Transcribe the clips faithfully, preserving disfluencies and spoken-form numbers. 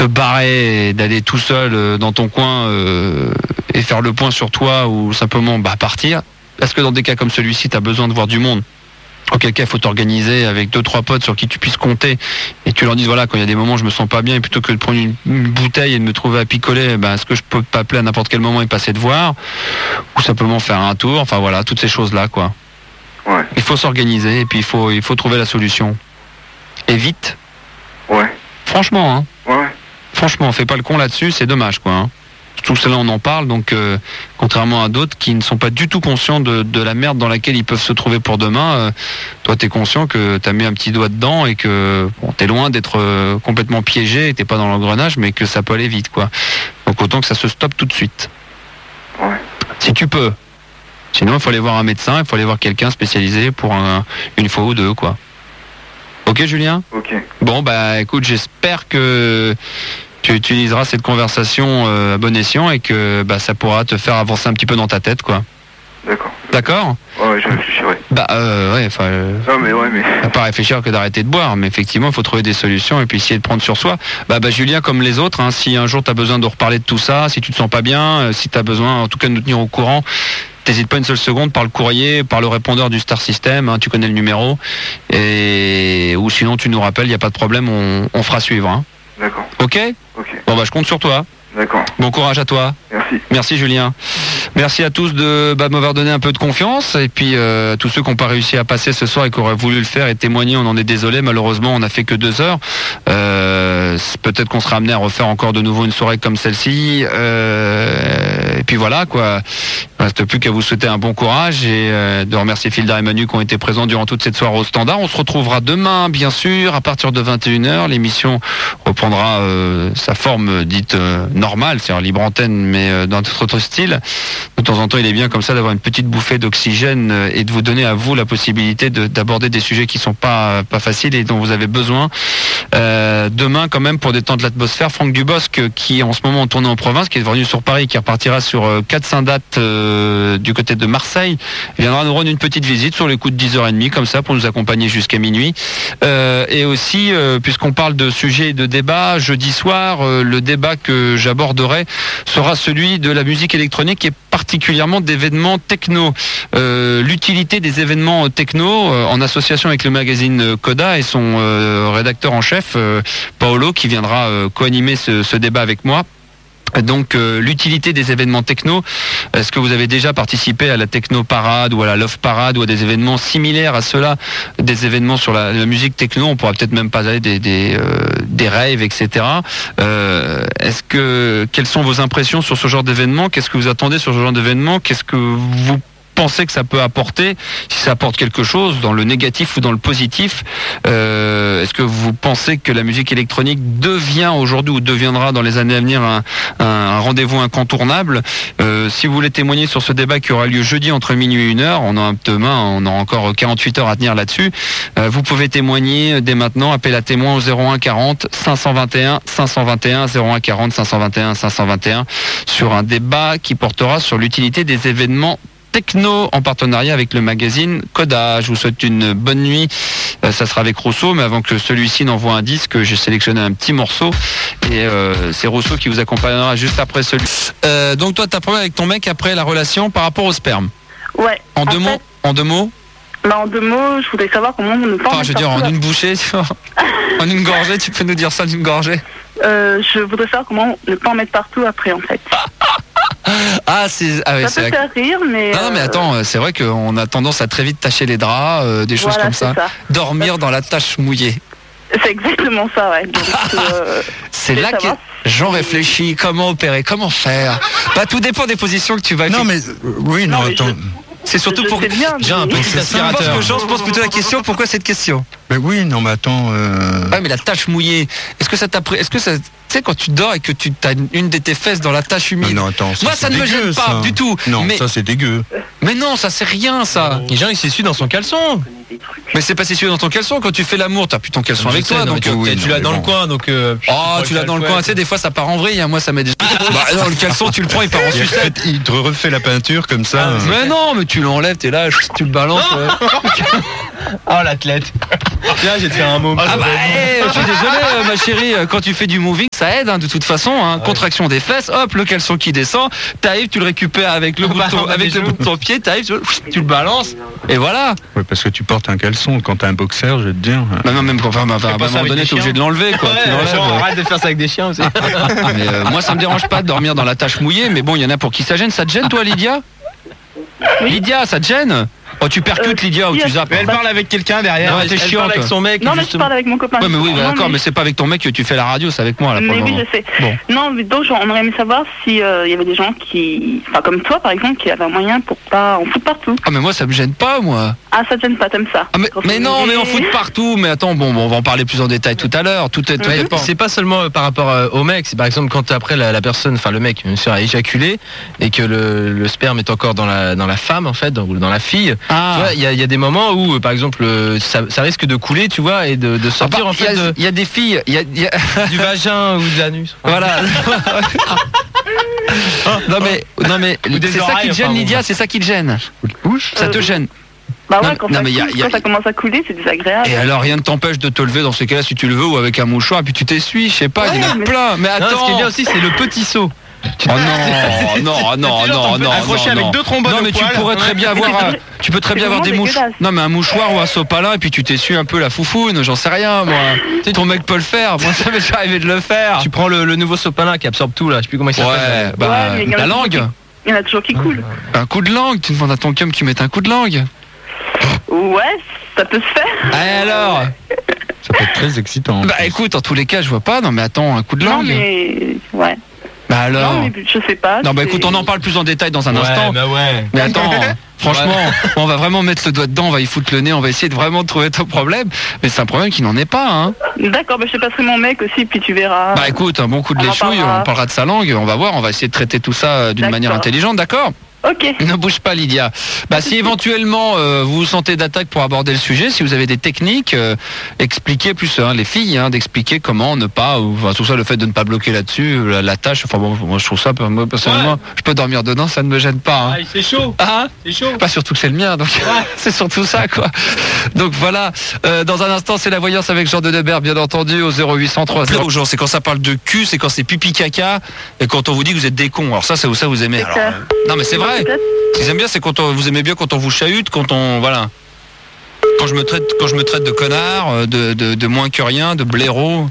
te barrer et d'aller tout seul euh, dans ton coin euh, et faire le point sur toi ou simplement bah, partir. Est-ce que dans des cas comme celui-ci, tu as besoin de voir du monde ? Auquel cas, il faut t'organiser avec deux, trois potes sur qui tu puisses compter et tu leur dis voilà, quand il y a des moments où je me sens pas bien et plutôt que de prendre une, une bouteille et de me trouver à picoler, ben, est-ce que je peux t'appeler à n'importe quel moment et passer te voir ou simplement faire un tour, enfin voilà, toutes ces choses-là, quoi. Ouais. Il faut s'organiser et puis il faut, il faut trouver la solution. Et vite. Ouais. Franchement, hein. Ouais. Franchement, fais pas le con là-dessus, c'est dommage, quoi. Hein. Tout cela, on en parle, donc euh, contrairement à d'autres qui ne sont pas du tout conscients de, de la merde dans laquelle ils peuvent se trouver pour demain, euh, toi, t'es conscient que t'as mis un petit doigt dedans et que bon, t'es loin d'être euh, complètement piégé et t'es pas dans l'engrenage, mais que ça peut aller vite, quoi. Donc autant que ça se stoppe tout de suite. Ouais. Si tu peux. Sinon, il faut aller voir un médecin, il faut aller voir quelqu'un spécialisé pour un, une fois ou deux, quoi. Ok, Julien ? Ok. Bon, bah écoute, j'espère que tu utiliseras cette conversation euh, à bon escient et que bah, ça pourra te faire avancer un petit peu dans ta tête, quoi. D'accord. D'accord ? Ouais, ouais, je réfléchirai. Bah euh, ouais, enfin... Euh, non mais ouais, mais... à pas réfléchir que d'arrêter de boire, mais effectivement, il faut trouver des solutions et puis essayer de prendre sur soi. Bah, bah Julien, comme les autres, hein, si un jour tu as besoin de reparler de tout ça, si tu te sens pas bien, euh, si tu as besoin en tout cas de nous tenir au courant, t'hésites pas une seule seconde par le courrier, par le répondeur du Star System, hein, tu connais le numéro, et ou sinon tu nous rappelles, il n'y a pas de problème, on, on fera suivre. Hein. D'accord. Ok ? Ok. Bon bah je compte sur toi. D'accord. Bon courage à toi. Merci. Merci Julien. Merci à tous de bah, m'avoir donné un peu de confiance et puis euh, tous ceux qui n'ont pas réussi à passer ce soir et qui auraient voulu le faire et témoigner, on en est désolé. Malheureusement, on n'a fait que deux heures. Euh, peut-être qu'on sera amené à refaire encore de nouveau une soirée comme celle-ci. Euh, et puis voilà quoi. Il ne reste plus qu'à vous souhaiter un bon courage et euh, de remercier Filda et Manu qui ont été présents durant toute cette soirée au Standard. On se retrouvera demain, bien sûr, à partir de vingt et une heures. L'émission reprendra euh, sa forme dite euh, normale, c'est-à-dire libre antenne, mais euh, dans un autre style. De temps en temps, il est bien comme ça d'avoir une petite bouffée d'oxygène euh, et de vous donner à vous la possibilité de, d'aborder des sujets qui sont pas pas faciles et dont vous avez besoin. Euh, demain, quand même, pour détendre l'atmosphère, Franck Dubosc, qui en ce moment tourne en province, qui est revenu sur Paris, qui repartira sur euh, quatre cinq dates euh, du côté de Marseille, viendra nous rendre une petite visite sur les coups de dix heures trente, comme ça, pour nous accompagner jusqu'à minuit. Euh, et aussi, euh, puisqu'on parle de sujets et de débats, jeudi soir, euh, le débat que j'aborderai sera celui de la musique électronique et particulièrement d'événements techno. Euh, l'utilité des événements techno euh, en association avec le magazine Coda et son euh, rédacteur en chef, euh, Paolo, qui viendra euh, co-animer ce, ce débat avec moi. Donc euh, l'utilité des événements techno, est-ce que vous avez déjà participé à la techno parade ou à la love parade ou à des événements similaires à ceux-là, des événements sur la, la musique techno, on pourra peut-être même pas aller des des, euh, des raves, et cetera. Euh, est-ce que quelles sont vos impressions sur ce genre d'événement ? Qu'est-ce que vous attendez sur ce genre d'événement ? Qu'est-ce que vous pensez que ça peut apporter, si ça apporte quelque chose dans le négatif ou dans le positif. Euh, est-ce que vous pensez que la musique électronique devient aujourd'hui ou deviendra dans les années à venir un, un, un rendez-vous incontournable? euh, Si vous voulez témoigner sur ce débat qui aura lieu jeudi entre minuit et une heure, on a demain, on a encore quarante-huit heures à tenir là-dessus. Euh, vous pouvez témoigner dès maintenant. Appel à témoins au zéro un quarante cinq cent vingt et un cinq cent vingt et un zéro un quarante cinq cent vingt et un cinq cent vingt et un sur un débat qui portera sur l'utilité des événements techno en partenariat avec le magazine Coda. Je vous souhaite une bonne nuit. Euh, ça sera avec Rousseau, mais avant que celui-ci n'envoie un disque, j'ai sélectionné un petit morceau et euh, c'est Rousseau qui vous accompagnera juste après celui. Euh, donc toi, t'as problème avec ton mec après la relation par rapport au sperme? Ouais. En, en deux fait, mots. En deux mots. Bah en deux mots, je voudrais savoir comment on ne peut. Enfin, je veux dire en une bouchée, tu vois. En une gorgée, tu peux nous dire ça d'une gorgée? Euh, je voudrais savoir comment ne pas en mettre partout après, en fait. Ah, c'est. Ah, ouais, ça c'est peut la... faire rire, mais. Non, non, mais attends, c'est vrai qu'on a tendance à très vite tacher les draps, euh, des choses voilà, comme ça. ça. Dormir dans la tache mouillée. C'est exactement ça, ouais. Donc, euh, c'est là que j'en réfléchis. Comment opérer? Comment faire? Bah, tout dépend des positions que tu vas. Non, mais euh, oui, non, non mais attends. Je... C'est surtout je pour. Bien, j'ai un petit aspirateur. Je pense que Jean se pose plutôt la question. Pourquoi cette question? Mais oui, non, mais attends. Euh... Ouais, mais la tache mouillée. Est-ce que ça t'a pris? Est-ce que ça. Tu sais, quand tu dors et que tu as une de tes fesses dans la tache humide. Mais non, attends, ça, moi, ça ne me gêne pas ça. du tout. Non, mais... ça c'est dégueu. Mais non, ça c'est rien, ça. Les gens, il s'essuie dans son caleçon. Mais c'est pas s'essuyer dans ton caleçon. Quand tu fais l'amour, t'as plus ton caleçon avec sais, toi. Non, donc tu, oui, tu non, l'as dans bon. le coin, donc. Euh, oh, tu l'as dans le coin. Tu sais, des fois, ça part en vrille. Hein. Moi, ça m'est déjà. bah non, le caleçon, tu le prends, il part en sucette. Il te refait la peinture comme ça. Ah, mais non, mais tu l'enlèves, t'es là, tu le balances. Oh l'athlète. Là, j'ai fait un mot. Ah bah, hey, je suis désolé, euh, ma chérie, euh, quand tu fais du moving, ça aide, hein, de toute façon, hein, Ouais. contraction des fesses, hop, le caleçon qui descend, t'arrives, tu le récupères avec le, bout, Bah, de ton, on a avec des le genoux. bout de ton pied, t'arrives, tu, tu le balances, et voilà. Ouais, parce que tu portes un caleçon. Quand t'es un boxeur, je vais te dire. Bah, non, même quand, enfin, enfin, à un pas ça moment avec donné, des t'es obligé chiens. de l'enlever, quoi. tu Ouais, l'enlèves, genre, ouais. arrête de faire ça avec des chiens aussi. Mais, euh, moi, ça me dérange pas de dormir dans la tâche mouillée, mais bon, il y en a pour qui ça gêne. Ça te gêne, toi, Lydia? Lydia, ça te gêne? Oh, tu percutes, Euh, Lydia, ou si, tu elle- zappes? Mais elle parle avec quelqu'un derrière. Non, elle t'es elle chiante. parle avec son mec. Non, mais je justement. parle avec mon copain. Ouais, mais oui, bah, Non, d'accord, mais mais- c'est pas avec ton mec que tu fais la radio, c'est avec moi, là, pour Mais le oui, moment. je sais. Bon. Non, mais donc on aurait aimé savoir si il y avait des gens qui, enfin comme toi par exemple, qui avaient un moyen pour pas en foutre partout. Ah, mais moi, ça me gêne pas, moi. Ah, ça te gêne pas, t'aimes ça. Ah mais, Quand mais on non, est- mais on fout de partout. Mais attends, bon, bon, on va en parler plus en détail tout à l'heure. Tout est, tout Ouais, dépend. c'est pas seulement euh, par rapport euh, au mec, c'est par exemple quand après la, la personne, enfin le mec, bien sûr, a éjaculé et que le, le sperme est encore dans la, dans la femme en fait, dans, ou dans la fille. Ah. Tu vois, il y a, il y a des moments où, euh, par exemple, euh, ça, ça risque de couler, tu vois, et de, de Ah, sortir bah, en il y fait a- de- il y, a des filles, il y a, il y a- du vagin ou de l'anus. voilà. non mais, non mais, Ou des c'est ça oreilles, qui te gêne, enfin, bon, Lydia, bref. c'est ça qui te gêne. Bouche. Ça te Euh, gêne. Bah ouais, Non, quand, non, ça, mais y a- coule, y a- quand ça commence à couler, c'est désagréable. Et alors, rien ne t'empêche de te lever dans ces cas-là si tu le veux ou avec un mouchoir et puis tu t'essuies, je sais pas, il y en a Ouais, mais- plein. Mais Non, attends. ce qui est bien aussi, c'est le petit saut. Oh non, non, non, non, non, accroché non, avec non. deux trombones Non, au mais tu poil. pourrais très bien Mais avoir, c'est euh, vrai- tu peux très c'est bien avoir des vraiment mouches. dégueulasse. Non, mais un mouchoir ou un sopalin et puis tu t'essuies un peu la foufoune, j'en sais rien, moi. Tu sais, ton mec peut le faire. Moi, ça m'est déjà arrivé de le faire. Tu prends le, le nouveau sopalin qui absorbe tout là, je sais plus comment il s'appelle. Ouais, bah, Ouais, mais il y en a la toujours langue. qui- Il y en a toujours qui coulent. Un coup de langue. Tu demandes à ton cum qui mette un coup de langue. Ouais, ça peut se faire. Et alors? Ça peut être très excitant. Bah, écoute, en tous les cas, je vois pas. Non, mais attends, un coup de Non, langue. mais ouais. Bah, alors. Non, mais je sais pas. Non, bah, c'est- écoute, on en parle plus en détail dans un Ouais, instant. bah ouais. Mais attends, franchement, on va vraiment mettre le doigt dedans, on va y foutre le nez, on va essayer de vraiment trouver ton problème. Mais c'est un problème qui n'en est pas, hein. D'accord, bah, je te passerai mon mec aussi, puis tu verras. Bah écoute, un bon coup de On en léchouille, parlera. on parlera de sa langue, on va voir, on va essayer de traiter tout ça euh, d'une D'accord. manière intelligente, d'accord? Ok. Ne bouge pas, Lydia. Bah si éventuellement euh, vous vous sentez d'attaque pour aborder le sujet, si vous avez des techniques, euh, expliquez plus hein, les filles, hein, d'expliquer comment ne pas, ou enfin, tout ça, le fait de ne pas bloquer là-dessus, la, la tâche. Enfin bon, moi je trouve ça, moi personnellement, Ouais. je peux dormir dedans, ça ne me gêne pas. Hein. Ah, c'est chaud, Hein c'est chaud. Pas surtout que c'est le mien, donc c'est surtout ça quoi. Donc voilà, euh, dans un instant c'est la voyance avec Jean de Debert, bien entendu, au zéro huit cent trois. Aux gens, c'est quand ça parle de cul, c'est quand c'est pipi caca, et quand on vous dit que vous êtes des cons. Alors ça, c'est où ça vous aimez. C'est Alors, clair. euh, non mais c'est vrai. Peut-être. Ce qu'ils aiment bien, c'est quand on, vous aimez bien quand on vous chahute, quand on voilà. Quand je me traite, quand je me traite de connard, euh, de, de, de moins que rien, de blaireau.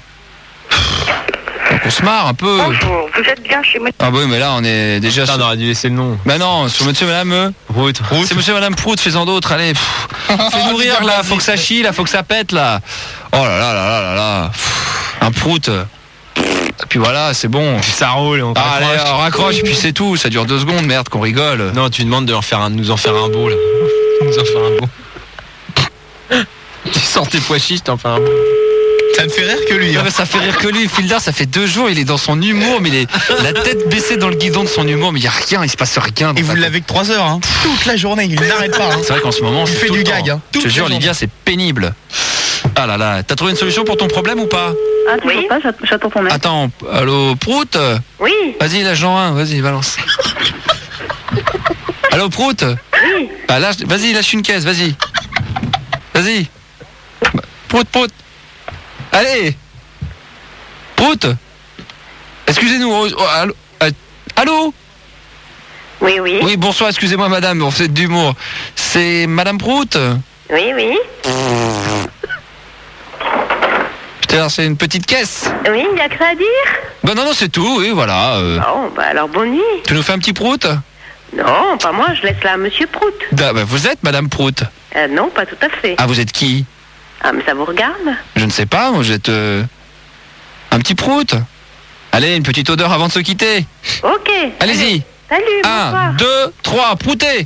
Donc on se marre un peu. Bonjour, vous êtes bien chez moi. Ah bah oui, mais là on est déjà. Putain, on sur- aurait dû laisser le nom. Bah non, sur Monsieur Madame. euh, Prout. C'est Monsieur Madame Prout, fais-en d'autres, allez. pff. Fais nourrir là, faut que ça chie là, faut que ça pète là. Oh là là là là là là. Pff, Un Prout. Et puis voilà, c'est bon. Ça roule, on Ah, allez, raccroche. on raccroche et puis c'est tout, ça dure deux secondes, merde qu'on rigole. Non, tu demandes de leur faire un, nous en faire un beau là. Nous en faire un beau. Tu sors tes pois chiches, t'en fais un beau. Ça me fait rire que lui. Non, Hein. mais ça fait rire que lui, Fildar, ça fait deux jours, il est dans son humour, mais il est la tête baissée dans le guidon de son humour, mais il n'y a rien, il se passe rien. dans Et sa vous tête. l'avez que trois heures, hein. Toute la journée, il n'arrête pas. Hein. C'est vrai qu'en ce moment, Il c'est fait tout du le temps. gag, hein, Je te toute jure, la Lydia, c'est pénible. Ah là là, t'as trouvé une solution pour ton problème ou pas? Ah, toujours Oui. pas, j'att- j'attends ton mec. Attends, allô, Prout? Oui, Vas-y, lâche Jean un, vas-y, balance. Allô, Prout? oui. Bah, lâche, vas-y, lâche une caisse, vas-y. Vas-y. Bah, Prout, Prout. Allez. Prout. Excusez-nous. oh, oh, allô, euh, allô? Oui, oui. Oui, bonsoir, excusez-moi, madame, on fait d'humour. C'est Madame Prout? Oui, oui. Putain, c'est une petite caisse. Oui, il y a que ça à dire. Bah non, non, c'est tout, oui, voilà. euh. Bon, bah alors bonne nuit. Tu nous fais un petit Prout? Non, pas moi, je laisse là à Monsieur Prout. Da- bah, vous êtes Madame Prout. Euh, non, pas tout à fait. Ah, vous êtes qui? Ah, mais ça vous regarde? Je ne sais pas, vous êtes... euh, un petit Prout. Allez, une petite odeur avant de se quitter. Ok. Allez-y. Salut, bonsoir. Un, deux, trois, proutez.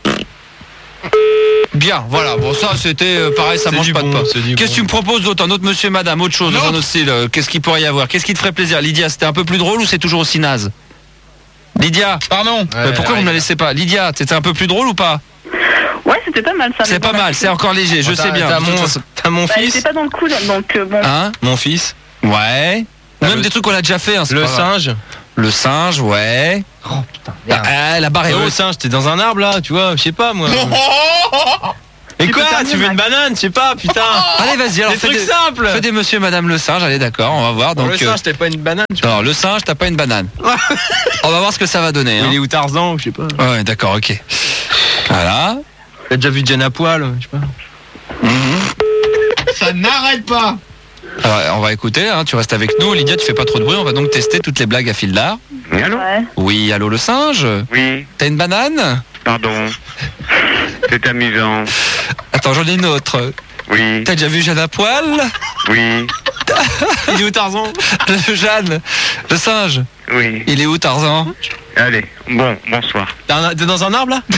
Bien, voilà, bon ça c'était euh, pareil, ça C'est mange du pas bon, de pain. c'est du Qu'est-ce que tu bon. me proposes d'autre? Un autre monsieur, madame, autre chose, dans un autre style, euh, qu'est-ce qu'il pourrait y avoir? Qu'est-ce qui te ferait plaisir? Lydia, c'était un peu plus drôle ou c'est toujours aussi naze? Lydia, Pardon. euh, pourquoi vous ne la laissez pas? Lydia, c'était un peu plus drôle ou pas? Ouais, c'était pas mal ça. mais C'est pas bon, mal, c'est encore léger, je T'as- sais bien. T'as de toute mon, façon. t'as mon Bah, elle fils. était pas dans le coup là, donc euh, bon. Hein? Mon fils. Ouais. Même le- des trucs qu'on a déjà fait, hein, c'est Le pas grave. singe. Le singe, ouais. Oh putain, Ah, la barre est le haute. singe, t'es dans un arbre là, tu vois, je sais pas moi. Et Tu quoi peux Tu terminer, veux une Max. banane? Je sais pas, putain. Allez, vas-y, alors Des fais trucs des, simples. fais des monsieur et madame le singe, allez, d'accord, on va voir. Donc, Donc, le euh, singe, t'as pas une banane? tu alors, le singe, t'as pas une banane. On va voir ce que ça va donner. vois. Hein. Il est où Tarzan ou je sais pas. Ouais, d'accord, ok. Voilà. T'as déjà vu Jen à poil? Je sais pas. Ça n'arrête pas. Alors, on va écouter, hein, tu restes avec nous. Lydia, tu fais pas trop de bruit, on va donc tester toutes les blagues à fil d'art. Oui, allô? Ouais. Oui, allô le singe? Oui, T'as une banane? pardon. C'est amusant. Attends, j'en ai une autre. Oui, T'as déjà vu Jeanne à poil? oui, Il est où Tarzan? Le Jeanne, le singe. oui. Il est où Tarzan? Allez, bon, bonsoir. T'es un- t'es dans un arbre là?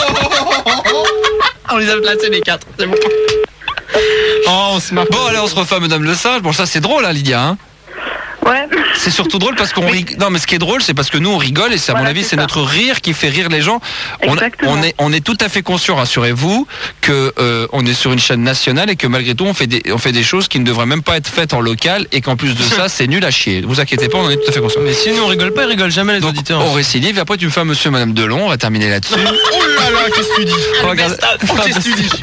On les a placés les quatre, c'est bon. Oh, on se marre. Bon, allez, on se refait à Madame le singe. Bon, ça c'est drôle, hein, Lydia. Hein. Ouais. C'est surtout drôle parce qu'on rig... Non, mais ce qui est drôle, c'est parce que nous on rigole et c'est à mon Voilà, avis c'est c'est ça. notre rire qui fait rire les gens. On, Exactement. on est on est tout à fait conscient, rassurez-vous, que euh, on est sur une chaîne nationale et que malgré tout on fait des on fait des choses qui ne devraient même pas être faites en local et qu'en plus de ça c'est nul à chier. Ne vous inquiétez pas, on en est tout à fait conscient. Mais si nous on rigole pas, ils rigolent jamais les Donc auditeurs. on récidive et après tu me fais un monsieur madame Delon, on va terminer là-dessus. Oh là là, qu'est-ce que tu dis? Regarde- Oh, qu'est-ce que tu dis?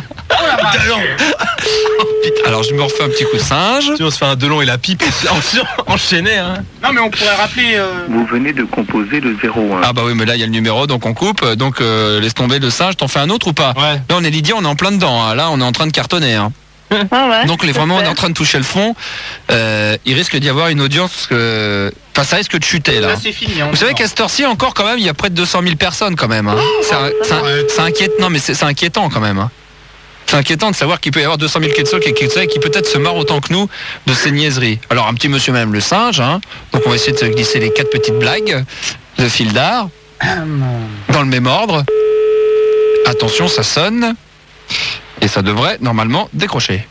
Alors je me refais un petit coup de singe. Si on se fait un Delon et la pipe en- enchaîné, hein. Non, mais on pourrait rappeler. euh, Vous venez de composer le zéro un. Ah bah oui, mais là il y a le numéro donc on coupe. Donc euh, laisse tomber le singe, t'en fais un autre ou pas? Ouais. Là on est Lydia, on est en plein dedans. Hein. Là on est en train de cartonner. Hein. Ah ouais. Donc les, vraiment on est en train de toucher le fond. Euh, il risque d'y avoir une audience. que- Enfin ça risque de chuter là. Là, c'est fini. hein, Vous savez on qu'à cette heure-ci encore quand même il y a près de deux cent mille personnes quand même. Hein. C'est un- c'est un- c'est inquiétant. Non mais c'est c'est inquiétant quand même. Hein. C'est inquiétant de savoir qu'il peut y avoir deux cent mille Quetzals qui, qui, qui peut-être se marrent autant que nous de ces niaiseries. Alors un petit monsieur même le singe, hein. Donc on va essayer de se glisser les quatre petites blagues de fil d'art dans le même ordre. Attention, ça sonne et ça devrait normalement décrocher.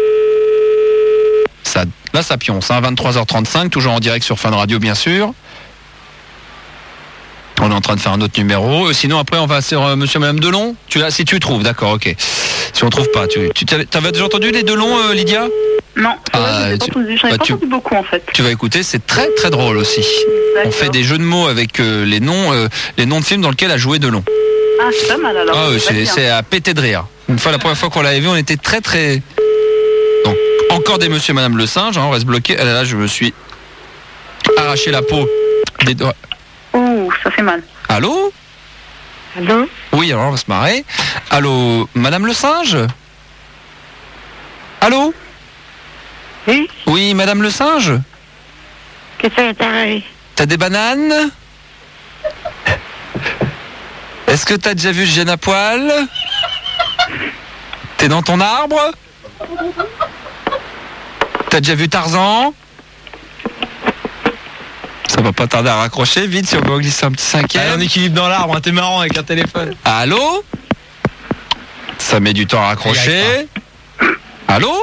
Ça, là ça pionce, hein, vingt-trois heures trente-cinq, toujours en direct sur Fun Radio bien sûr. On est en train de faire un autre numéro. Euh, Sinon après on va sur euh, monsieur madame Delon. Tu l'as, si tu trouves, d'accord, ok. Si on trouve pas, tu, tu t'avais, t'avais déjà entendu les Delon, euh, Lydia? Non, c'est vrai, Ah, j'ai pas tu- entendu. J'en ai bah, pas tu- entendu beaucoup en fait. Tu vas écouter, c'est très très drôle aussi. On D'accord. fait des jeux de mots avec euh, les noms, euh, les noms de films dans lesquels a joué Delon. Ah, c'est pas mal alors. Ah, euh, Très c'est, bien. c'est à péter de rire. Une fois, la première fois qu'on l'avait vu, on était très très. Donc encore des monsieur et madame le singe, hein, on reste bloqué. Ah là, là, je me suis arraché la peau des doigts. Ouh, ça fait mal. Allô? Allô? Oui, alors on va se marrer. Allô, madame le singe? Allô? Oui? Oui, madame le singe? Qu'est-ce que c'est pareil? T'as des bananes? Est-ce que t'as déjà vu Jeanne à poil? T'es dans ton arbre? T'as déjà vu Tarzan? Ça va pas tarder à raccrocher, vite si on peut glisser un petit Allez, cinquième. on équilibre dans l'arbre, hein, t'es marrant avec un téléphone. Allô? Ça met du temps à raccrocher. Allô?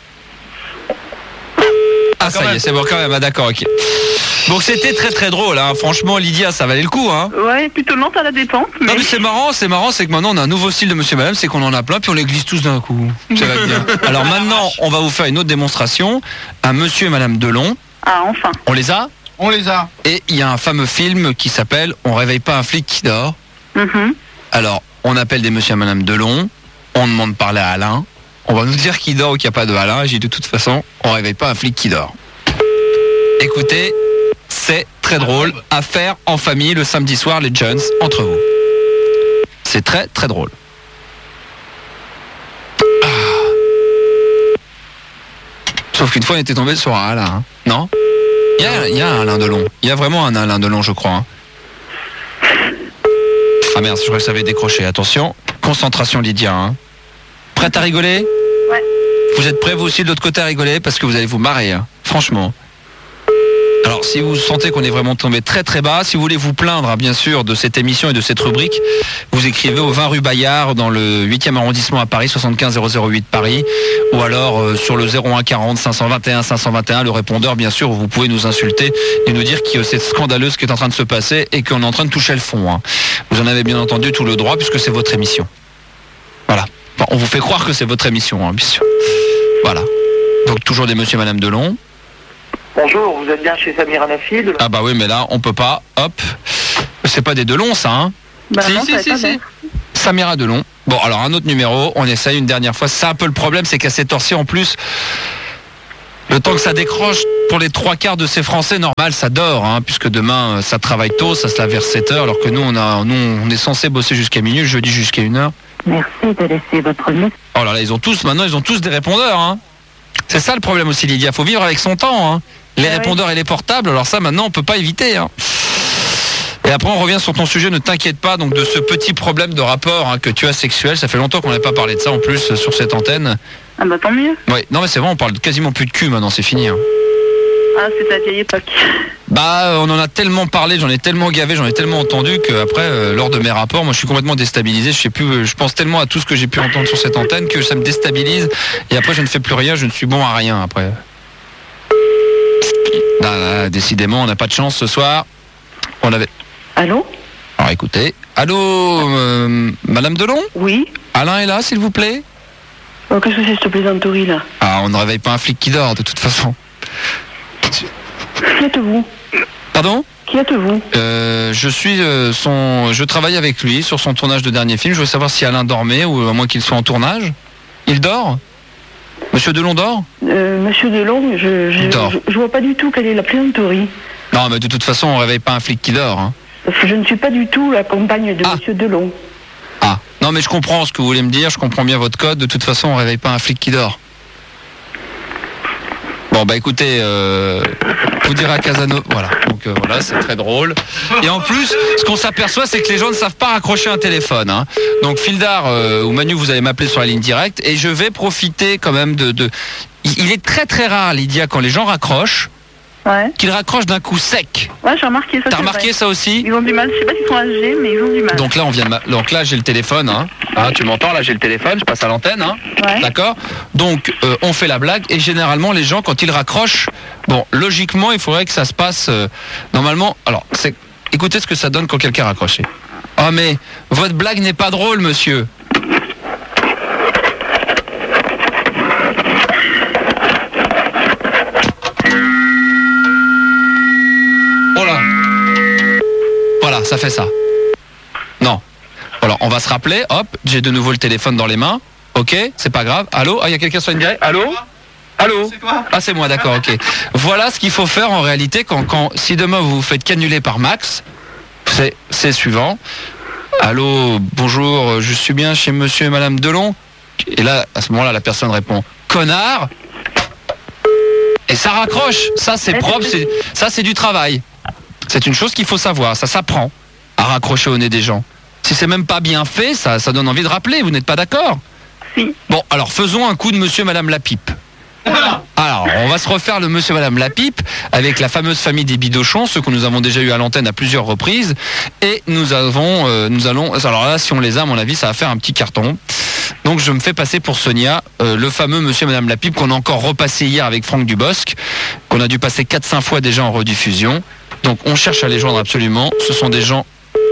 Ah ça y est, c'est bon quand même, ah, d'accord, ok. Donc c'était très très drôle, hein. Franchement Lydia, ça valait le coup, hein. Ouais, plutôt lente à la détente. Non Mais... mais c'est marrant, c'est marrant, c'est que maintenant on a un nouveau style de monsieur et madame, c'est qu'on en a plein puis on les glisse tous d'un coup. Ça va bien. Alors maintenant, on va vous faire une autre démonstration. Un monsieur et madame Delon, Ah, enfin. on les a. On les a. Et il y a un fameux film qui s'appelle On réveille pas un flic qui dort. Mhm. Alors, on appelle des monsieur et madame Delon, on demande de parler à Alain, on va nous dire qui dort ou qu'il n'y a pas de Alain, et j'ai dit de toute façon, on réveille pas un flic qui dort. Écoutez, c'est très drôle à faire en famille le samedi soir, les Jones, entre vous. C'est très très drôle. Ah. Sauf qu'une fois, on était tombé sur un Alain, hein. Non? Il y a, il y a un Alain Delon. Il y a vraiment un Alain Delon, je crois. Hein. Ah merde, je crois que ça avait décroché. Attention, concentration Lydia. Hein. Prête à rigoler? Ouais. Vous êtes prêts vous aussi de l'autre côté à rigoler? Parce que vous allez vous marrer, hein. Franchement. Alors si vous sentez qu'on est vraiment tombé très très bas, si vous voulez vous plaindre hein, bien sûr de cette émission et de cette rubrique, vous écrivez au vingt rue Bayard dans le huitième arrondissement à Paris, soixante-quinze zéro zéro huit Paris, ou alors euh, sur le zéro un quarante cinq cent vingt et un cinq cent vingt et un, le répondeur bien sûr, où vous pouvez nous insulter et nous dire que c'est scandaleux ce qui est en train de se passer et qu'on est en train de toucher le fond. Hein. Vous en avez bien entendu tout le droit puisque c'est votre émission. Voilà. Bon, on vous fait croire que c'est votre émission, hein, bien sûr. Voilà. Donc toujours des monsieur et madame Delon. Bonjour, vous êtes bien chez Samir Anafid? Ah bah oui, mais là, on peut pas. Hop. C'est pas des Delon, ça, hein? Bah Si, non, si, ça va si, pas si. bien. Samira Delon. Bon, alors un autre numéro, on essaye une dernière fois. C'est un peu le problème, c'est qu'à cette heure-ci, en plus, le temps que ça décroche, pour les trois quarts de ces Français, normal, ça dort, hein, puisque demain, ça travaille tôt, ça se lave vers sept heures, alors que nous, on, a, nous, on est censé bosser jusqu'à minuit, jeudi jusqu'à une heure. Merci de laisser votre message. Oh là là, ils ont tous, maintenant, ils ont tous des répondeurs, hein. C'est ça le problème aussi, Lydia, faut vivre avec son temps, hein. Les Ah répondeurs oui. et les portables, alors ça, maintenant, on peut pas éviter, hein. Et après, on revient sur ton sujet, ne t'inquiète pas, donc de ce petit problème de rapport hein, que tu as sexuel, ça fait longtemps qu'on n'a pas parlé de ça, en plus, sur cette antenne. Ah bah tant mieux. Ouais, non mais c'est vrai, on parle quasiment plus de cul maintenant, c'est fini, hein. Ah, c'est la vieille époque. Bah, on en a tellement parlé, j'en ai tellement gavé, j'en ai tellement entendu qu'après, euh, lors de mes rapports, moi je suis complètement déstabilisé. Je sais plus, euh, je pense tellement à tout ce que j'ai pu entendre sur cette antenne que ça me déstabilise. Et après, je ne fais plus rien, je ne suis bon à rien après. Là, là, décidément, on n'a pas de chance ce soir. On avait. Allô? Alors écoutez, allô, euh, Madame Delon? Oui? Alain est là, s'il vous plaît? Oh, qu'est-ce que c'est cette plaisanterie là? Ah, on ne réveille pas un flic qui dort de toute façon. Qui êtes-vous? Pardon? Qui êtes-vous? Euh, je suis euh, son, je travaille avec lui sur son tournage de dernier film. Je veux savoir si Alain dormait ou à moins qu'il soit en tournage. Il dort? Monsieur Delon dort? euh, Monsieur Delon, je, je, Dort. je, je vois pas du tout quelle est la plaisanterie. Non, mais de toute façon, on réveille pas un flic qui dort. Hein. Parce que je ne suis pas du tout la compagne de Ah. Monsieur Delon. Ah, non, mais je comprends ce que vous voulez me dire. Je comprends bien votre code. De toute façon, on réveille pas un flic qui dort. Bon, bah écoutez, euh, vous direz à Casano. Voilà, donc euh, voilà, c'est très drôle. Et en plus, ce qu'on s'aperçoit, c'est que les gens ne savent pas raccrocher un téléphone. Hein. Donc, Fildar euh, ou Manu, vous allez m'appeler sur la ligne directe. Et je vais profiter quand même de. de... Il est très très rare, Lydia, quand les gens raccrochent, Ouais. qu'ils raccrochent d'un coup sec. Ouais, j'ai remarqué ça. T'as c'est remarqué vrai. ça aussi? Ils ont du mal. Je sais pas s'ils sont âgés, mais ils ont du mal. Donc là, on vient de ma- Donc là, j'ai le téléphone. Hein. Hein, tu m'entends? Là, j'ai le téléphone. Je passe à l'antenne. Hein. Ouais. D'accord. Donc, euh, on fait la blague et généralement, les gens, quand ils raccrochent, bon, logiquement, il faudrait que ça se passe euh, normalement. Alors, c'est, écoutez ce que ça donne quand quelqu'un a raccroché. Oh, mais votre blague n'est pas drôle, monsieur. Oh là. Voilà, ça fait ça. Non. Alors, on va se rappeler. Hop, j'ai de nouveau le téléphone dans les mains. Ok, c'est pas grave. Allô? Ah, il y a quelqu'un sur une directe. Allô? Allô? C'est toi? Ah, c'est moi, d'accord, ok. Voilà ce qu'il faut faire en réalité quand, quand si demain vous vous faites canuler par Max. C'est, c'est suivant. Allô, bonjour, je suis bien chez monsieur et madame Delon. Et là, à ce moment-là, la personne répond connard. Et ça raccroche. Ça, c'est propre. C'est, ça, c'est du travail. C'est une chose qu'il faut savoir. Ça s'apprend à raccrocher au nez des gens. Si c'est même pas bien fait, ça, ça donne envie de rappeler. Vous n'êtes pas d'accord? Si. Bon, alors faisons un coup de monsieur et madame Lapipe. Alors, on va se refaire le monsieur et madame Lapipe avec la fameuse famille des Bidochons, ceux que nous avons déjà eu à l'antenne à plusieurs reprises. Et nous avons, euh, nous allons, alors là, si on les a, à mon avis, ça va faire un petit carton. Donc, je me fais passer pour Sonia, euh, le fameux monsieur et madame Lapipe qu'on a encore repassé hier avec Franck Dubosc, qu'on a dû passer quatre cinq fois déjà en rediffusion. Donc, on cherche à les joindre absolument. Ce sont des gens...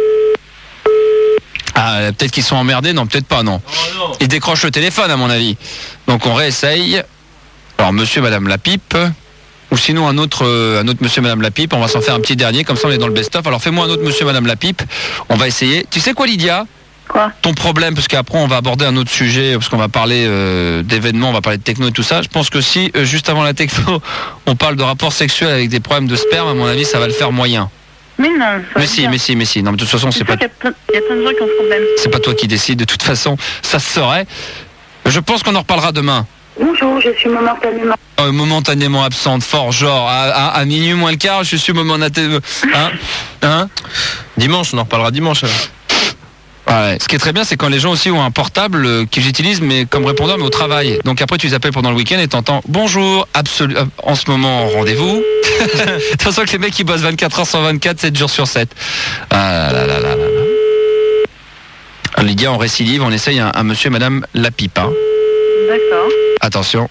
Ah, peut-être qu'ils sont emmerdés. Non, peut-être pas, non. Ils décrochent le téléphone, à mon avis. Donc, on réessaye. Alors, monsieur et madame Lapipe, ou sinon un autre, euh, un autre monsieur et madame Lapipe, on va s'en faire un petit dernier, comme ça on est dans le best-of. Alors, fais-moi un autre monsieur et madame Lapipe, on va essayer. Tu sais quoi, Lydia? Quoi? Ton problème, parce qu'après on va aborder un autre sujet, parce qu'on va parler euh, d'événements, on va parler de techno et tout ça. Je pense que si, euh, juste avant la techno, on parle de rapports sexuels avec des problèmes de sperme, à mon avis, ça va le faire moyen. Mais non. ça Mais va si, bien. mais si, mais si. Non, mais de toute façon, C'est c'est sûr pas, qu'il y a plein- il y a plein de gens qui ont ce problème. c'est pas toi qui décides, de toute façon, ça se saurait. Je pense qu'on en reparlera demain. Bonjour, je suis momentanément. Euh, momentanément absente, fort, genre, à, à, à minuit moins le quart, je suis momentanément... Hein? Hein? Dimanche, on en reparlera dimanche. alors. Ouais. Ce qui est très bien, c'est quand les gens aussi ont un portable euh, qu'ils utilisent mais comme répondeur, mais au travail. Donc après, tu les appelles pendant le week-end et t'entends « Bonjour, absolu- euh, en ce moment, rendez-vous. » De toute façon, que les mecs, ils bossent vingt-quatre heures sur vingt-quatre, sept jours sur sept. Ah là là là là là. Les gars, on récidive, on essaye un, un monsieur et madame Lapipe. Hein. D'accord. Attention.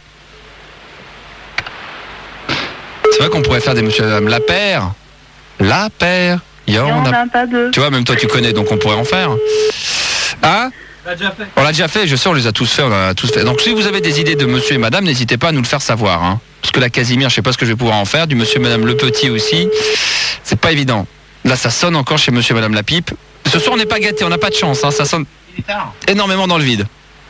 C'est vrai qu'on pourrait faire des monsieur et madame Lapère. Lapère. Il y Et en on a... n'a pas de. Tu vois, même toi tu connais, donc on pourrait en faire. Hein? On l'a déjà fait. On l'a déjà fait, je sais, on les a tous fait, on en a tous fait. Donc si vous avez des idées de monsieur et madame, n'hésitez pas à nous le faire savoir. Hein. Parce que la Casimir, je sais pas ce que je vais pouvoir en faire, du monsieur et madame Le Petit aussi. C'est pas évident. Là, ça sonne encore chez monsieur et madame Lapipe. Ce soir, on n'est pas gâtés, on n'a pas de chance. Hein. Ça sonne. énormément dans le vide.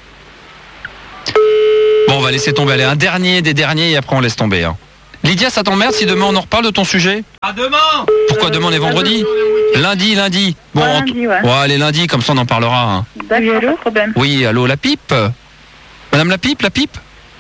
Bon, on va laisser tomber. Allez, un dernier des derniers et après on laisse tomber. Hein. Lydia, ça t'emmerde si demain on en reparle de ton sujet? À demain. Pourquoi demain on est vendredi? Lundi, lundi. Bon, Ouais, en lundi, tout- ouais. ouais, allez, lundi, comme ça on en parlera. Hein. D'accord, pas de problème. Oui, allô, la pipe? Madame la pipe, la pipe?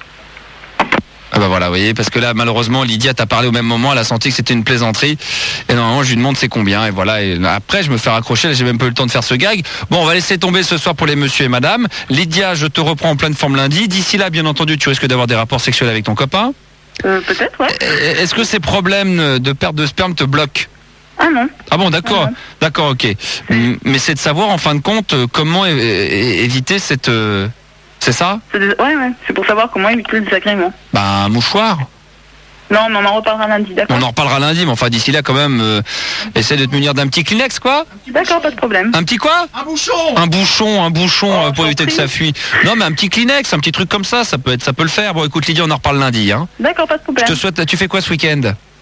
Ah bah voilà, vous voyez, parce que là, malheureusement, Lydia t'a parlé au même moment, elle a senti que c'était une plaisanterie. Et normalement, je lui demande c'est combien, et voilà. Et après, je me fais raccrocher, là, j'ai même pas eu le temps de faire ce gag. Bon, on va laisser tomber ce soir pour les messieurs et madame. Lydia, je te reprends en pleine forme lundi. D'ici là, bien entendu, tu risques d'avoir des rapports sexuels avec ton copain. Euh, peut-être, ouais. Est-ce que ces problèmes de perte de sperme te bloquent? Ah non. Ah bon, d'accord, Ah non. d'accord, ok. M- Mais c'est de savoir, en fin de compte, euh, comment é- é- éviter cette... euh, C'est ça? C'est des- Ouais, ouais. C'est pour savoir comment éviter le désagrément. Bah, un mouchoir. Non, mais on en reparlera lundi, d'accord? On en reparlera lundi, mais enfin, d'ici là, quand même, euh, essaie de te munir d'un petit Kleenex, quoi. D'accord, pas de problème. Un petit quoi? Un bouchon. Un bouchon, un bouchon Oh, euh, pour j'en éviter que prie. ça fuit. Non, mais un petit Kleenex, un petit truc comme ça, ça peut être, ça peut le faire. Bon, écoute, Lydia, on en reparle lundi, hein. D'accord, pas de Je problème. te souhaite, tu fais quoi ce week-end?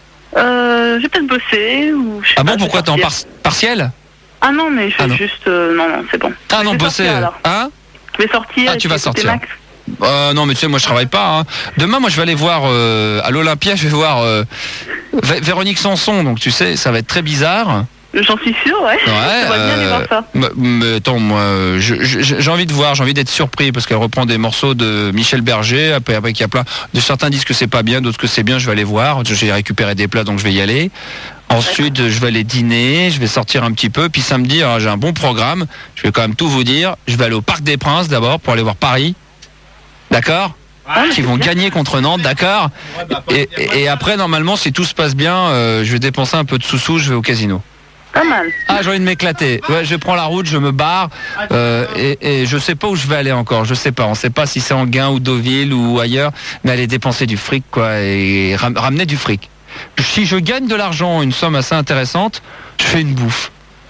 Euh, je vais peut-être bosser ou je sais Ah pas, bon, je pourquoi vais t'es en sortir. par- partiel? Ah non, mais je Ah vais non. juste... euh, non, non, c'est bon. Ah Je non, vais bosser. sortir, alors. Hein? Je vais sortir. Ah, et tu puis vas écouter sortir. Max. Euh, non, mais tu sais, moi je travaille pas. Hein. Demain, moi je vais aller voir euh, à l'Olympia, je vais voir euh, Vé- Véronique Sanson. Donc tu sais, ça va être très bizarre. J'en suis sûre, ouais. Ouais. J'aimerais bien aller euh, voir ça. Mais, mais attends, moi, euh, je- je- j'ai envie de voir, j'ai envie d'être surpris parce qu'elle reprend des morceaux de Michel Berger. Après, après, il y a plein de certains disent que c'est pas bien, d'autres que c'est bien. Je vais aller voir. J'ai récupéré des plats, donc je vais y aller. Ensuite, je vais aller dîner, je vais sortir un petit peu. Puis samedi, alors, j'ai un bon programme. Je vais quand même tout vous dire. Je vais aller au Parc des Princes d'abord pour aller voir Paris. D'accord? Qui vont gagner contre Nantes, d'accord? Et, et- et après, normalement, si tout se passe bien, euh, je vais dépenser un peu de sous-sous, je vais au casino. Pas mal. Ah, j'ai envie de m'éclater. Ouais, je prends la route, je me barre, euh, et, et je sais pas où je vais aller encore. Je sais pas. On sait pas si c'est Enghien ou Deauville ou ailleurs, mais aller dépenser du fric, quoi, et ram- ramener du fric. Si je gagne de l'argent, une somme assez intéressante, je fais une bouffe.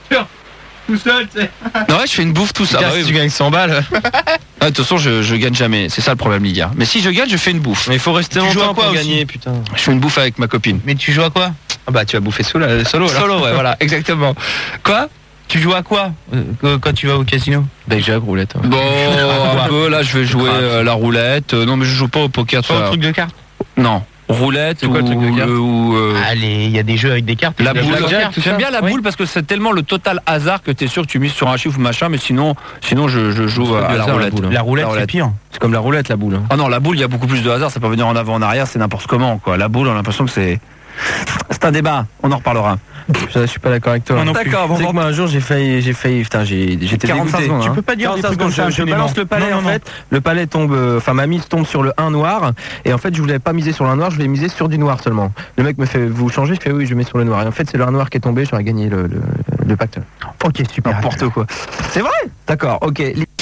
Tout seul, tu sais. Non, ouais, je fais une bouffe tout ça. Putain, Bah si oui. tu gagnes cent balles. Ah, de toute façon, je, je gagne jamais. C'est ça le problème, Lydia. Mais si je gagne, je fais une bouffe. Mais il faut rester Tu joues à longtemps quoi pour aussi gagner, putain. Je fais une bouffe avec ma copine. Mais tu joues à quoi? Ah bah tu vas bouffer solo, euh, solo alors. Solo, ouais, voilà, exactement. Quoi? Tu joues à quoi euh, quand tu vas au casino? Bah j'ai la roulette. Bon, un peu, là, je vais jouer euh, la roulette. Euh, non, mais je joue pas au poker. Pas ça. au truc de cartes? Non, roulette C'est quoi le ou, truc de cartes le- ou, euh, Allez, il y a des jeux avec des cartes. la Tu boule. joues à cartes, tout J'aime ça. bien la Oui. boule parce que c'est tellement le total hasard que t'es sûr que tu mises sur un chiffre ou machin, mais sinon, sinon je, je joue C'est pas à du la hasard, la roulette. boule, hein. La roulette, La c'est roulette. pire. C'est comme la roulette la boule. hein. Ah non, la boule, il y a beaucoup plus de hasard, ça peut venir en avant, en arrière, c'est n'importe comment, quoi. La boule, on a l'impression que c'est... C'est un débat, on en reparlera. Je, je suis pas d'accord avec toi. Moi non plus. D'accord, Tu sais que moi un jour j'ai failli, j'ai failli, putain j'ai, j'étais quarante-cinq dégoûté. secondes, Tu hein. peux pas dire des quarante-cinq trucs comme secondes, ça. je, je impunément. balance le palais Non, en non, non. fait, le palais tombe, euh, enfin ma mise tombe sur le un noir et en fait je voulais pas miser sur le un noir, je voulais miser sur du noir seulement. Le mec me fait vous changez, je fais oui je mets sur le noir et en fait c'est le un noir qui est tombé, j'aurais gagné le, le, le pacte. Ok, super. N'importe quoi. C'est vrai? D'accord, ok.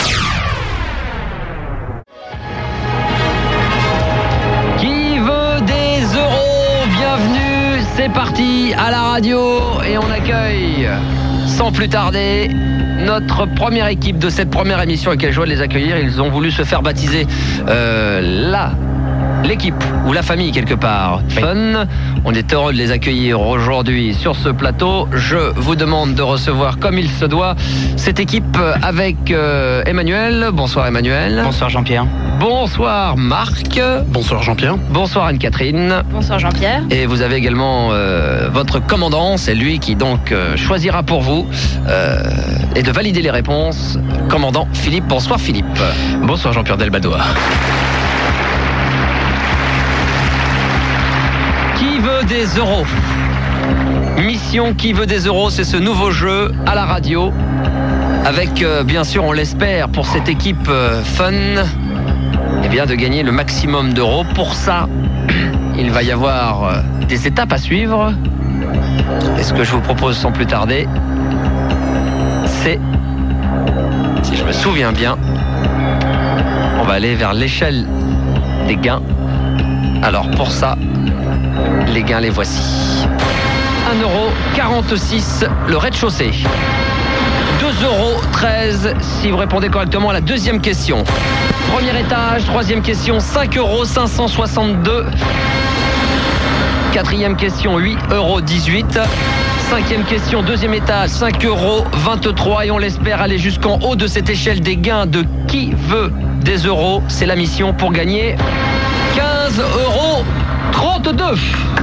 Qui veut des euros? Bienvenue, c'est parti à la radio et on accueille sans plus tarder notre première équipe de cette première émission et quelle joie de les accueillir. Ils ont voulu se faire baptiser euh, là. L'équipe ou la famille quelque part. Fun. On est heureux de les accueillir aujourd'hui sur ce plateau. Je vous demande de recevoir comme il se doit cette équipe avec euh, Emmanuel. Bonsoir Emmanuel. Bonsoir Jean-Pierre. Bonsoir Marc. Bonsoir Jean-Pierre. Bonsoir Anne-Catherine. Bonsoir Jean-Pierre. Et vous avez également euh, votre commandant, c'est lui qui donc euh, choisira pour vous euh, et de valider les réponses. Commandant Philippe. Bonsoir Philippe. Bonsoir Jean-Pierre Delbadois. Qui veut des euros? Mission Qui veut des euros, c'est ce nouveau jeu à la radio avec euh, bien sûr on l'espère pour cette équipe euh, fun eh bien de gagner le maximum d'euros. Pour ça il va y avoir euh, des étapes à suivre et ce que je vous propose sans plus tarder c'est, si je me souviens bien, on va aller vers l'échelle des gains. Alors pour ça les gains, les voici. un euro quarante-six, le rez-de-chaussée. deux euros treize, si vous répondez correctement à la deuxième question. Premier étage, troisième question, cinq euros cinq cent soixante-deux. Quatrième question, huit euros dix-huit. Cinquième question, deuxième étage, cinq euros vingt-trois et on l'espère aller jusqu'en haut de cette échelle des gains de Qui veut des euros. C'est la mission pour gagner quinze euros trente-deux.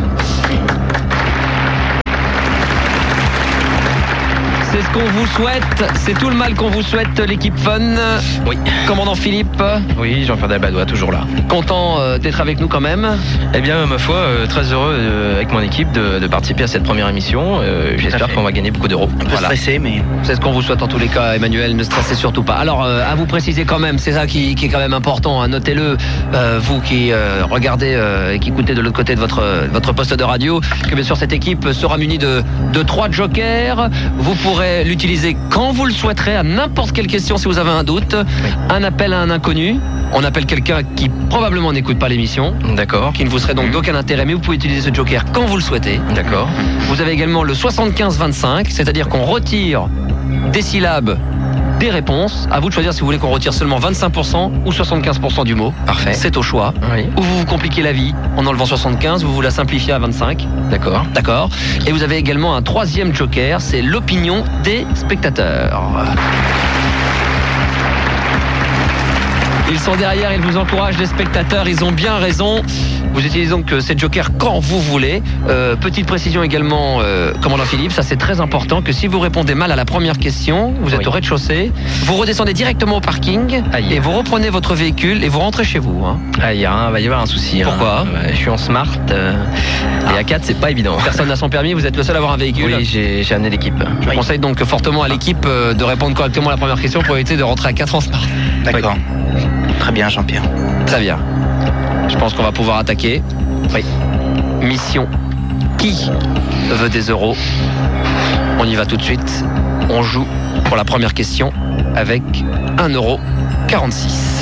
C'est ce qu'on vous souhaite, c'est tout le mal qu'on vous souhaite, l'équipe Fun. Oui. Commandant Philippe. Oui, Jean-Pierre Delbadois, toujours là. Content euh, d'être avec nous quand même. Eh bien, ma foi, euh, très heureux euh, avec mon équipe de, de participer à cette première émission. Euh, J'espère qu'on va gagner beaucoup d'euros. Un peu stressé, mais... C'est ce qu'on vous souhaite en tous les cas, Emmanuel, ne stressez surtout pas. Alors, euh, à vous préciser quand même, c'est ça qui, qui est quand même important, hein, notez-le, euh, vous qui euh, regardez euh, et qui écoutez de l'autre côté de votre, votre poste de radio, que bien sûr cette équipe sera munie de, de trois jokers. Vous pourrez l'utiliser quand vous le souhaiterez, à n'importe quelle question si vous avez un doute. Oui. Un appel à un inconnu. On appelle quelqu'un qui probablement n'écoute pas l'émission. D'accord. Qui ne vous serait donc d'aucun intérêt, mais vous pouvez utiliser ce joker quand vous le souhaitez. D'accord. Vous avez également le soixante-quinze vingt-cinq, c'est-à-dire qu'on retire des syllabes des réponses. À vous de choisir si vous voulez qu'on retire seulement vingt-cinq pour cent ou soixante-quinze pour cent du mot. Parfait. C'est au choix. Oui. Ou vous vous compliquez la vie en enlevant soixante-quinze, vous vous la simplifiez à vingt-cinq. D'accord. D'accord. Et vous avez également un troisième joker, c'est l'opinion des spectateurs. Ils sont derrière, ils vous encouragent, les spectateurs, ils ont bien raison. Vous utilisez donc ces jokers quand vous voulez. Euh, petite précision également, euh, commandant Philippe, ça c'est très important, que si vous répondez mal à la première question, vous êtes Oui. au rez-de-chaussée, vous redescendez directement au parking Aïe. et vous reprenez votre véhicule et vous rentrez chez vous. Hein. Ah, il y a un- va y avoir un souci. Pourquoi hein. Ouais, Je suis en smart. euh, Et à quatre, c'est pas évident. Personne n'a son permis, vous êtes le seul à avoir un véhicule. Oui, j'ai j'ai amené l'équipe. Je conseille donc fortement à l'équipe euh, de répondre correctement à la première question pour éviter de rentrer à quatre en smart. D'accord. Très bien, Jean-Pierre. Très bien. Je pense qu'on va pouvoir attaquer. Oui. Mission. Qui veut des euros? On y va tout de suite. On joue pour la première question avec un euro quarante-six.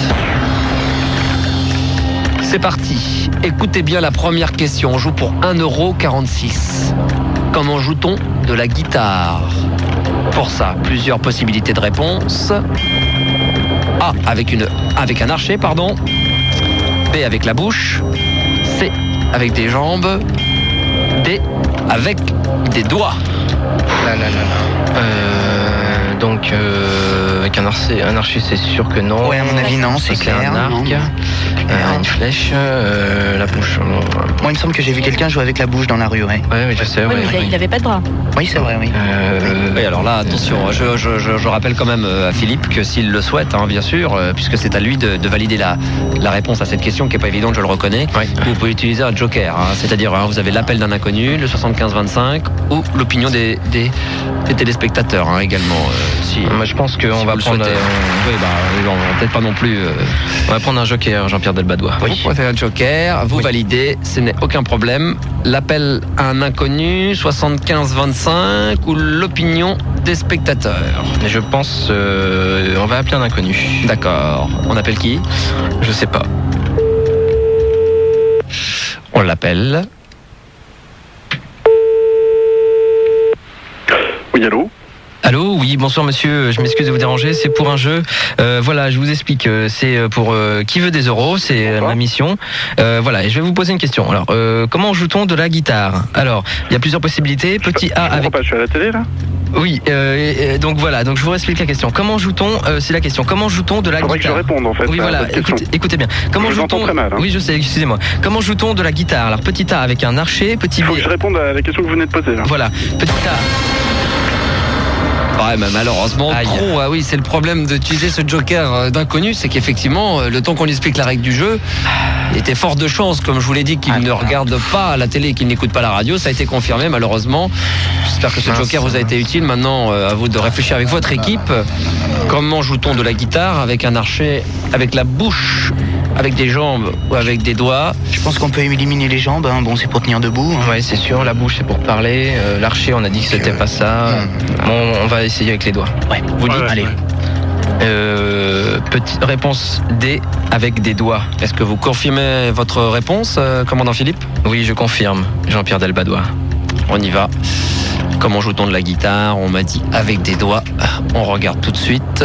C'est parti. Écoutez bien la première question. On joue pour un euro quarante-six. Comment joue-t-on de la guitare? Pour ça, plusieurs possibilités de réponse. A, avec, une, avec un archet, pardon. B, avec la bouche. C, avec des jambes. D, avec des doigts. Là, là, là, là. Euh, donc, euh, avec un archer, un archer, c'est sûr que non. Ouais, à mon avis, non, c'est Ça, clair. un arc, non. euh, une flèche, euh, la bouche. non. Moi, il me semble que j'ai vu quelqu'un jouer avec la bouche dans la rue, ouais. Ouais, oui, je sais. Oui, ouais, mais oui. il n'avait pas de bras. Oui, c'est vrai, oui. Euh, Oui, alors là, attention, je, je, je, je rappelle quand même à Philippe que s'il le souhaite, hein, bien sûr, euh, puisque c'est à lui de, de valider la, la réponse à cette question qui n'est pas évidente, je le reconnais, Ouais. vous pouvez utiliser un joker, hein, c'est-à-dire hein, vous avez l'appel d'un inconnu, le soixante-quinze vingt-cinq ou l'opinion des, des, des téléspectateurs hein, également. euh, si, Moi, je pense qu'on si va vous le prendre. souhaitez. euh, Oui, bah, oui, on va peut-être pas non plus. euh, on va prendre un joker, Jean-Pierre Delbadois. Vous prenez un joker, vous Oui. validez, ce n'est aucun problème. L'appel à un inconnu, soixante-quinze vingt-cinq ou l'opinion des spectateurs. Mais je pense, euh, on va appeler un inconnu. D'accord. On appelle qui? Je sais pas. On l'appelle. Oui, allô? Allô, oui, bonsoir monsieur, je m'excuse de vous déranger, c'est pour un jeu. Euh, voilà, je vous explique, euh, c'est pour euh, Qui veut des euros, c'est euh, ma mission. Euh, voilà, et je vais vous poser une question. Alors, euh, comment joue-t-on de la guitare? Alors, il y a plusieurs possibilités. Petit A avec... pas, je suis à la télé, là? Oui, euh, et- et donc voilà, donc je vous explique la question. Comment joue-t-on, euh, c'est la question, comment joue-on de la Faudrait que je guitare? réponde, en fait, Oui, à voilà, votre question. écoutez, écoutez bien. Comment Je vous entends joue-t-on très mal, hein. Oui, je sais, excusez-moi. Comment joue-t-on de la guitare? Alors, petit A avec un archet, petit Il faut B... que je réponde à la question que vous venez de poser, là. Voilà, petit A... Ouais, mais malheureusement, Aïe. trop. Ah oui, c'est le problème d'utiliser ce joker euh, d'inconnu, c'est qu'effectivement, euh, le temps qu'on lui explique la règle du jeu, il était fort de chance, comme je vous l'ai dit, qu'il Ah, ne ah. regarde pas la télé et qu'il n'écoute pas la radio. Ça a été confirmé, malheureusement. J'espère que ce Mince. joker vous a été utile. Maintenant, euh, à vous de réfléchir avec votre équipe. Comment joue-t-on de la guitare avec un archet, avec la bouche, avec des jambes ou avec des doigts? Je pense qu'on peut éliminer les jambes, hein. Bon, c'est pour tenir debout. hein. Ouais, c'est sûr, la bouche c'est pour parler, euh, l'archet on a dit que c'était pas ça. Bon, on va essayer avec les doigts. Ouais, Vous dites Ouais, allez. euh, petite réponse D avec des doigts. Est-ce que vous confirmez votre réponse, euh, commandant Philippe? Oui, je confirme, Jean-Pierre Delbadois. On y va. Comment joue-t-on de la guitare? On m'a dit avec des doigts. On regarde tout de suite.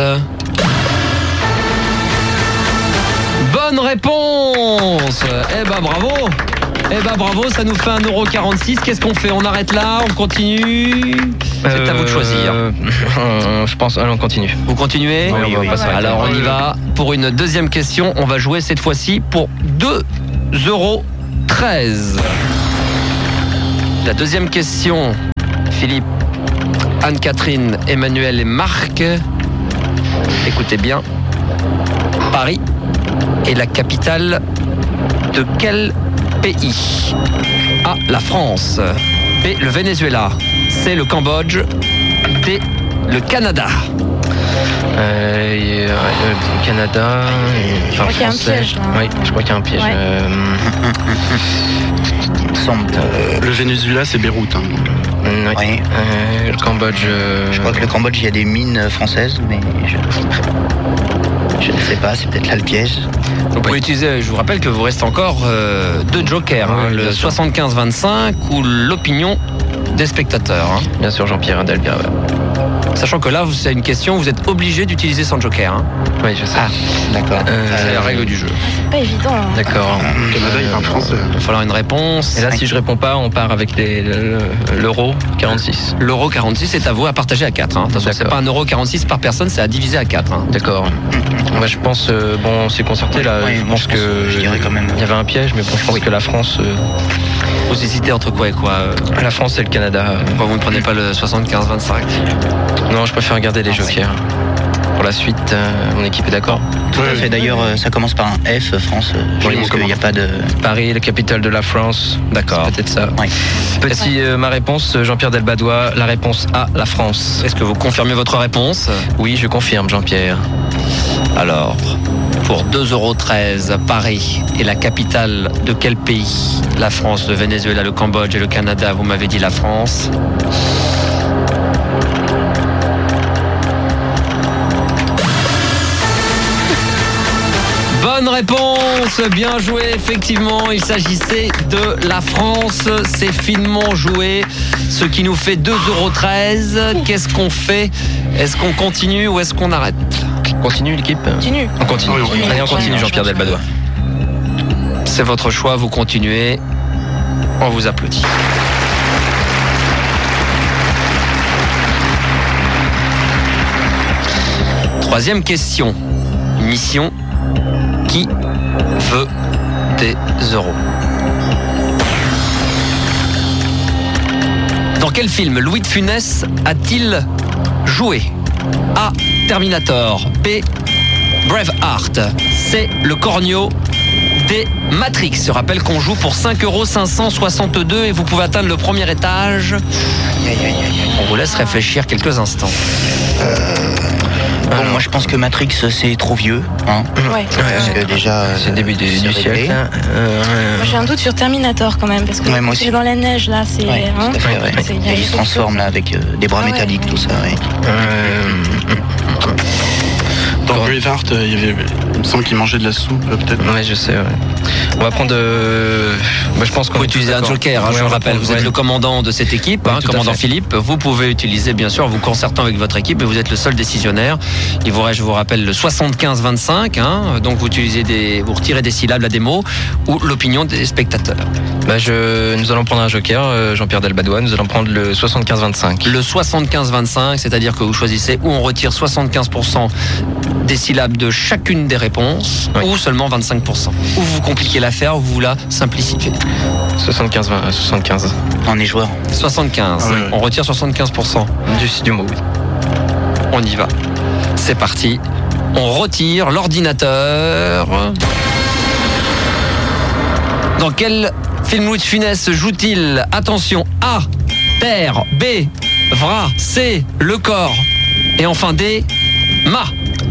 Bonne réponse! Eh ben bravo! Eh ben bravo, ça nous fait un euro quarante-six. Qu'est-ce qu'on fait? On arrête là? On continue? C'est à vous de choisir. Euh, je pense, allez, on continue. Vous continuez? Oui, oui, oui. Alors on y va pour une deuxième question. On va jouer cette fois-ci pour deux euros treize. La deuxième question, Philippe, Anne-Catherine, Emmanuel et Marc. Écoutez bien. Paris est la capitale de quel pays? A. La France. B. Le Venezuela. C. Le Cambodge. D. Le Canada. Euh, et, euh, le Canada. Je crois qu'il y a un piège, là. Oui, je crois qu'il y a un piège. Ouais. Euh, Euh, Le Venezuela, c'est Beyrouth. Hein. oui. oui. Euh, le Cambodge. euh, Je crois que le Cambodge, il y a des mines françaises, mais je, je ne sais pas, c'est peut-être là le piège. Vous pouvez utiliser, je vous rappelle que vous restez encore euh, deux jokers, Oui, hein, bien le sûr. soixante-quinze vingt-cinq ou l'opinion des spectateurs. Hein. Bien sûr, Jean-Pierre Delbert. Sachant que là, c'est une question, vous êtes obligé d'utiliser son joker. Hein. Oui, je sais. Ah, D'accord. Euh, c'est la règle du jeu. Pas évident. hein. D'accord. Au Canada, il parle français. Il va falloir une réponse. Et là, si je réponds pas, on part avec les- le- l'euro quarante-six. L'euro quarante-six est à vous à partager à quatre. Hein. De toute façon, c'est D'accord. pas un euro quarante-six par personne, c'est à diviser à quatre. Hein. D'accord. Moi, je pense, euh, bon, on s'est concerté là. Oui, je moi, pense je pense, que je dirais quand même. il y avait un piège, mais bon, je pense que la France, euh, Vous hésitez entre quoi et quoi euh, la France et le Canada. euh, Pourquoi vous ne prenez pas le soixante-quinze vingt-cinq? Non, je préfère garder les jokers. Pour la suite, euh, mon équipe est d'accord. Tout à fait. D'ailleurs, euh, ça commence par un F, France. euh, Je Oui, pense on qu'il n'y a pas de. Paris, la capitale de la France. D'accord. C'est peut-être ça. Oui. Petit, euh, ma réponse, Jean-Pierre Delbadois, la réponse A, la France. Est-ce que vous confirmez votre réponse? Oui, je confirme, Jean-Pierre. Alors, pour deux euros treize, Paris est la capitale de quel pays? La France, le Venezuela, le Cambodge et le Canada. Vous m'avez dit la France. Bonne réponse, bien joué, effectivement, il s'agissait de la France, c'est finement joué, ce qui nous fait deux euros treize. Qu'est-ce qu'on fait? Est-ce qu'on continue ou est-ce qu'on arrête? Continue l'équipe. Continue. On continue. Oui, oui. Allez, on continue, Ouais, Jean-Pierre ouais. Delbadois. C'est votre choix, vous continuez, on vous applaudit. Troisième question, mission, qui veut des euros? Dans quel film Louis de Funès a-t-il joué? A. Terminator. B. Braveheart. C. Le Cornio. D. Matrix. Je rappelle qu'on joue pour cinq euros cinq cent soixante-deux et vous pouvez atteindre le premier étage. On vous laisse réfléchir quelques instants. Bon, moi je pense que Matrix c'est trop vieux. Hein, Ouais. parce que déjà. C'est le début du, c'est du révélé. siècle. Euh, Moi, j'ai un doute sur Terminator quand même, parce que Ouais, moi c'est aussi. dans la neige là, c'est. Ouais, hein, tout à fait, ouais. c'est- il y a Et il se quelque transforme chose. là avec euh, des bras Ah ouais. métalliques, tout ça. Ouais. euh, Dans Braveheart, euh, il y avait, il me semble qu'il mangeait de la soupe, euh, peut-être. ouais, je sais. Ouais. On va prendre. Euh, moi, je pense qu'on Vous pouvez est tous utiliser un d'accord. joker, hein, Ouais, je on le va rappelle. prendre- Vous êtes ouais. le commandant de cette équipe, Oui, hein, tout à commandant fait. Philippe. Vous pouvez utiliser, bien sûr, vous concertant avec votre équipe, et vous êtes le seul décisionnaire. Il vous reste, je vous rappelle, le soixante-quinze vingt-cinq. Hein, donc vous utilisez des, vous retirez des syllabes, la démo, ou l'opinion des spectateurs. Bah, je, nous allons prendre un joker, euh, Jean-Pierre Delbadois. Nous allons prendre le soixante-quinze vingt-cinq. Le soixante-quinze vingt-cinq, c'est-à-dire que vous choisissez où on retire soixante-quinze pour cent des syllabes de chacune des réponses, Oui. ou seulement vingt-cinq pour cent. Ou vous compliquez l'affaire, ou vous la simplifiez. soixante-quinze vingt, euh, soixante-quinze. On est joueur. soixante-quinze. Ah ouais, ouais. On retire soixante-quinze pour cent. Du, du mot. On y va. C'est parti. On retire l'ordinateur. Dans quel film Louis de Funès joue-t-il? Attention. A. Terre. B. Vra. C. Le corps. Et enfin D. Ma.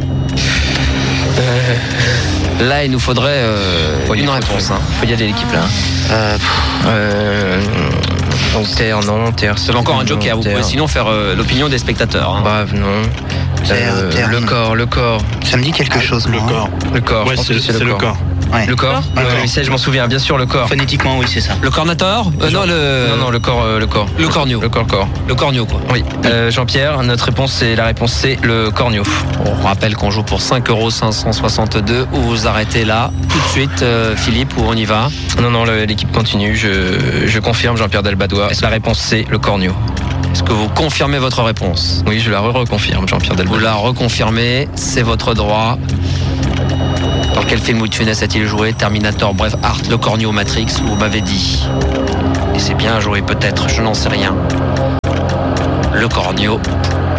Là, il nous faudrait euh, Faut y- une faut- réponse. faut- hein. Faut y aller l'équipe là. Euh, pff, Euh, donc terre, non, terre. C'est encore un non, joker. Vous terre. pouvez sinon faire euh, l'opinion des spectateurs. hein. Brave, non. Terre, Euh, terre, le non. corps, le corps, ça me dit quelque chose. Le moi, hein. corps. le corps. Ouais, je pense c'est que c'est le corps. Ouais. Le corps. Le Oui, corps. oui, ça, je m'en souviens. Bien sûr, le corps. Phonétiquement, oui, c'est ça. Le cornator euh, Non, le. Non, non, le corps, euh, le corps. Le cornio. Le corps, corps. Le cornio, quoi. Oui. Euh, Jean-Pierre, notre réponse, c'est la réponse, c'est le cornio. On rappelle qu'on joue pour cinq euros cinq cent soixante-deux. Ou vous arrêtez là, tout de suite, euh, Philippe, ou on y va? Non, non, le- l'équipe continue. Je, je confirme, Jean-Pierre Delbadois. La réponse, c'est le cornio. Est-ce que vous confirmez votre réponse? Oui, je la re-reconfirme, Jean-Pierre Vous Delbadois. la reconfirmez, c'est votre droit. Dans quel film ou de Funès a-t-il joué? Terminator, bref, Art, le cornio, Matrix, vous m'avez dit. Et c'est bien joué peut-être, je n'en sais rien. Le cornio.